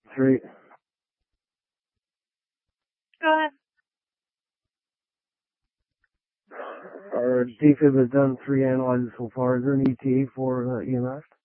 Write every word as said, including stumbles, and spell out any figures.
Three. Go ahead. Our D F I B has done three analyzes so far. Is there an E T A for uh, E M S?